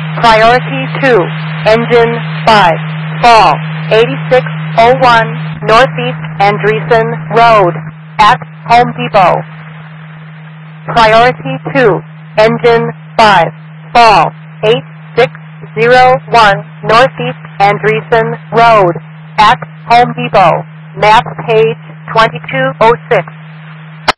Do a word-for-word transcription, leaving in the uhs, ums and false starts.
Priority two, engine five, fall eighty-six oh one Northeast Andreessen Road at Home Depot. Priority two, engine five, fall eight six zero one Northeast Andreessen Road at Home Depot. Map page twenty-two oh six.